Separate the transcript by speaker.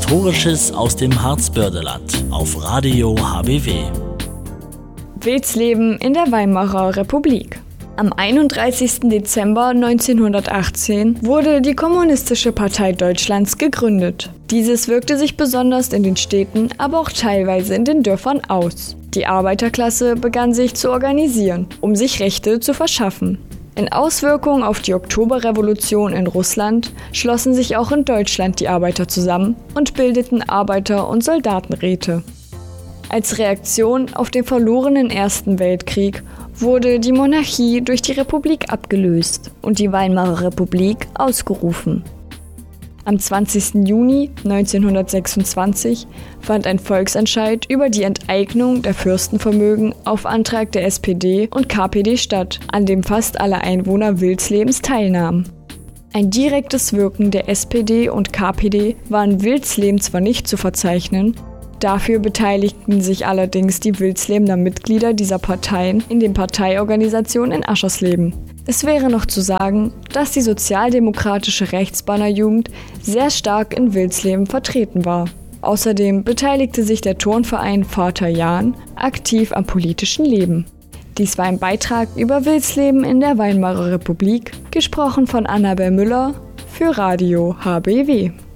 Speaker 1: Historisches aus dem Harzbördeland auf Radio HBW.
Speaker 2: Wildsleben in der Weimarer Republik. Am 31. Dezember 1918 wurde die Kommunistische Partei Deutschlands gegründet. Dieses wirkte sich besonders in den Städten, aber auch teilweise in den Dörfern aus. Die Arbeiterklasse begann sich zu organisieren, um sich Rechte zu verschaffen. In Auswirkung auf die Oktoberrevolution in Russland schlossen sich auch in Deutschland die Arbeiter zusammen und bildeten Arbeiter- und Soldatenräte. Als Reaktion auf den verlorenen Ersten Weltkrieg wurde die Monarchie durch die Republik abgelöst und die Weimarer Republik ausgerufen. Am 20. Juni 1926 fand ein Volksentscheid über die Enteignung der Fürstenvermögen auf Antrag der SPD und KPD statt, an dem fast alle Einwohner Wildslebens teilnahmen. Ein direktes Wirken der SPD und KPD war in Wildsleben zwar nicht zu verzeichnen, dafür beteiligten sich allerdings die Wildslebener Mitglieder dieser Parteien in den Parteiorganisationen in Aschersleben. Es wäre noch zu sagen, dass die sozialdemokratische Rechtsbannerjugend sehr stark in Wildsleben vertreten war. Außerdem beteiligte sich der Turnverein Vater Jahn aktiv am politischen Leben. Dies war ein Beitrag über Wildsleben in der Weimarer Republik, gesprochen von Annabel Müller für Radio HBW.